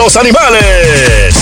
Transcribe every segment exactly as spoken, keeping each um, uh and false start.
los animales.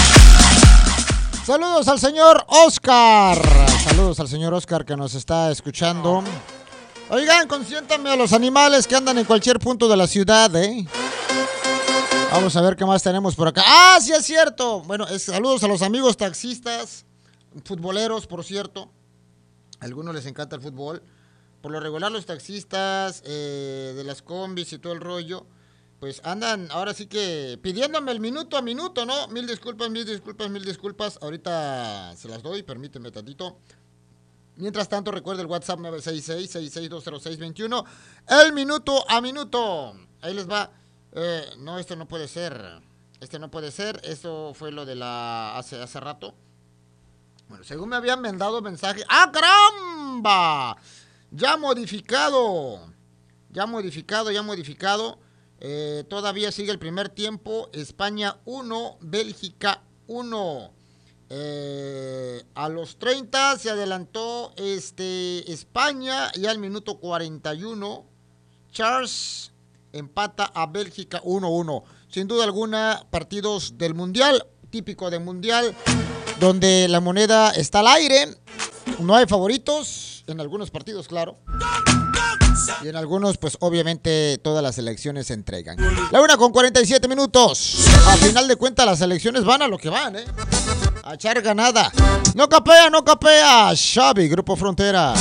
Saludos al señor Oscar. Saludos al señor Oscar que nos está escuchando. Oigan, consiéntame a los animales que andan en cualquier punto de la ciudad, ¿eh? Vamos a ver qué más tenemos por acá. ¡Ah, sí es cierto! Bueno, es, saludos a los amigos taxistas, futboleros, por cierto. A algunos les encanta el fútbol. Por lo regular, los taxistas eh, de las combis y todo el rollo, pues andan ahora sí que pidiéndome el minuto a minuto, ¿no? Mil disculpas, mil disculpas, mil disculpas. Ahorita se las doy, permíteme tantito. Mientras tanto, recuerda el WhatsApp nueve seis seis, seis seis dos cero seis dos uno. El minuto a minuto. Ahí les va. Eh, no, esto no puede ser. Este no puede ser. Esto fue lo de la... Hace, hace rato. Bueno, según me habían mandado mensaje. ¡Ah, caramba! Ya modificado. Ya modificado, ya modificado. Eh, todavía sigue el primer tiempo. España uno, Bélgica uno. Eh, a los treinta se adelantó este, España y al minuto cuarenta y uno Charles empata a Bélgica uno uno. Sin duda alguna, partidos del Mundial, típico de Mundial, donde la moneda está al aire. No hay favoritos, en algunos partidos, claro. Y en algunos, pues obviamente todas las selecciones se entregan. La una con cuarenta y siete minutos. A final de cuentas las selecciones van a lo que van, ¿eh? A echar ganada. No capea, no capea. Xavi, Grupo Frontera.